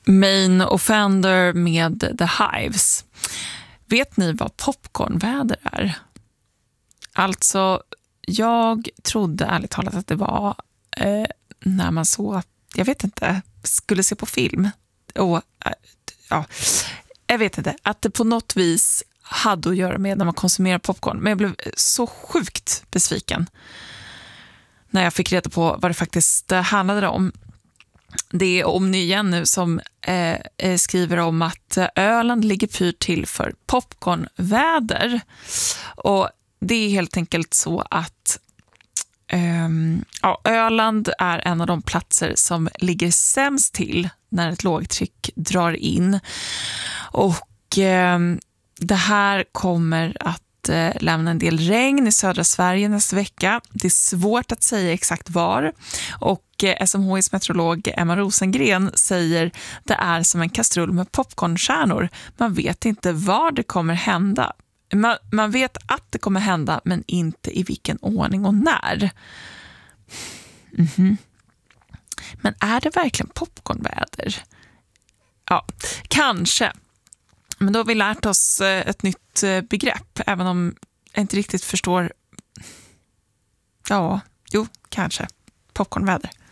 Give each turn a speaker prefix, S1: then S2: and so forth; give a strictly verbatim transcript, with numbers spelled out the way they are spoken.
S1: Main Offender med The Hives. Vet ni vad popcornväder är? Alltså, jag trodde ärligt talat att det var eh, när man så, jag vet inte, skulle se på film. Och, eh, ja, jag vet inte, att det på något vis hade att göra med när man konsumerar popcorn. Men jag blev så sjukt besviken när jag fick reda på vad det faktiskt handlade om. Det är Omni igen nu som eh, skriver om att Öland ligger pyrt till för popcornväder. Och det är helt enkelt så att eh, ja, Öland är en av de platser som ligger sämst till när ett lågtryck drar in. Och eh, det här kommer att lämna en del regn i södra Sverige nästa vecka. Det är svårt att säga exakt var. Och S M H:s meteorolog Emma Rosengren säger det är som en kastrull med popcornstjärnor. Man vet inte var det kommer hända. Man, man vet att det kommer hända, men inte i vilken ordning och när. Mm-hmm. Men är det verkligen popcornväder? Ja, kanske. Men då har vi lärt oss ett nytt begrepp, även om jag inte riktigt förstår. Ja, jo, kanske. Popcornväder.